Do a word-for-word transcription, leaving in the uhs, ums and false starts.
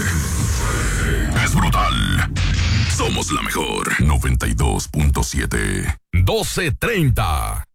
es brutal. Somos la mejor. noventa y dos punto siete. doce treinta.